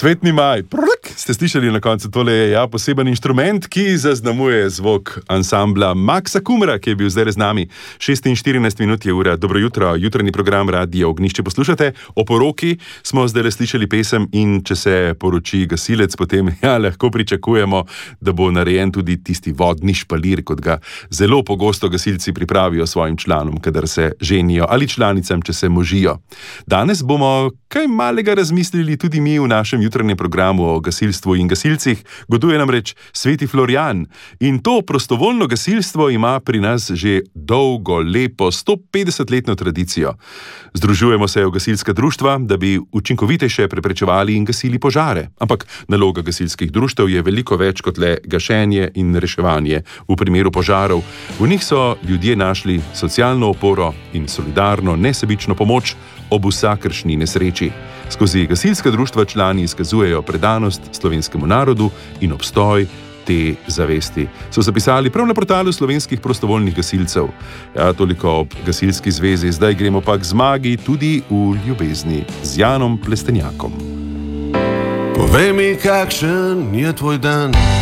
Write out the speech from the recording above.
Cvetni maj, ste slišali na koncu, tole je poseben inštrument, ki zaznamuje zvok ansambla Maxa Kumra, ki je bil zdaj z nami. 46 minut je ura, dobro jutro, jutranji program Radio Ognjišče poslušate. O poroki smo zdaj slišali pesem in če se poroči gasilec, potem lahko pričakujemo, da bo narejen tudi tisti vodni špalir, kot ga zelo pogosto gasilci pripravijo svojim članom, kadar se ženijo ali članicam, če se možijo. Danes bomo kaj malega razmislili tudi mi v našem jutranjem programu o gasilstvu in gasilcih. Goduje namreč Sveti Florjan in to prostovoljno gasilstvo ima pri nas že dolgo, lepo 150-letno tradicijo. Združujemo se v gasilska društva, da bi učinkovitejše preprečevali in gasili požare. Ampak naloga gasilskih društev je veliko več kot le gašenje in reševanje v primeru požarov. V njih so ljudje našli socialno oporo in solidarno, nesebično pomoč ob vsakršni nesreči. Skozi gasilska društva člani izkazujejo predanost slovenskemu narodu in obstoj te zavesti. So zapisali prav na portalu slovenskih prostovoljnih gasilcev. Ja, toliko ob gasilski zvezi, zdaj gremo pa k zmagi tudi v ljubezni z Janom Plestenjakom. Povej mi, kakšen je tvoj dan?